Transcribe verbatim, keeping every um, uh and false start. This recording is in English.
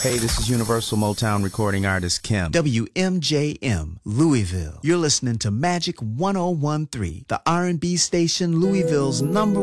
Hey, this is Universal Motown recording artist Kim. W M J M, Louisville. You're listening to Magic ten thirteen, the R and B station, Louisville's number